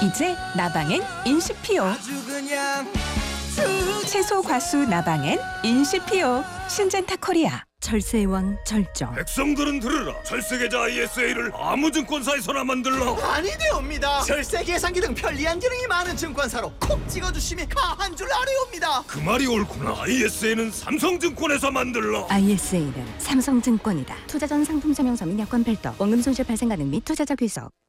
이제 나방엔 인시피오. 채소 과수 나방엔 인시피오. 신젠타 코리아. 철새의 왕 절정. 백성들은 들으라. 철새계좌 ISA를 아무 증권사에서나 만들라. 아니되옵니다. 절세 계산기 등 편리한 기능이 많은 증권사로 콕 찍어주심이 가한 줄 아뢰옵니다. 그 말이 옳구나. ISA는 삼성증권에서 만들라. ISA는 삼성증권이다. 투자 전 상품 설명서 및 여건 별도. 원금 손실 발생 가능 및 투자자 귀속.